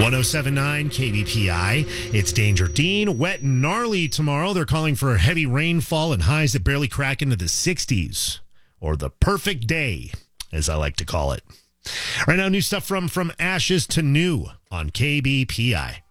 1079 KBPI. It's Danger Dean. Wet and gnarly tomorrow. They're calling for heavy rainfall and highs that barely crack into the 60s. Or the perfect day, as I like to call it. Right now, new stuff from Ashes to New on KBPI.